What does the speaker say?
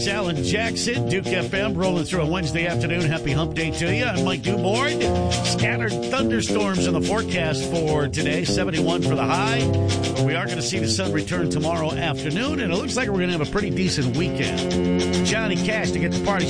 Alan Jackson, Duke FM, rolling through a Wednesday afternoon. Happy hump day to you. I'm Mike Dubord. Scattered thunderstorms in the forecast for today, 71 for the high. But we are going to see the sun return tomorrow afternoon, and it looks like we're going to have a pretty decent weekend. Johnny Cash to get the party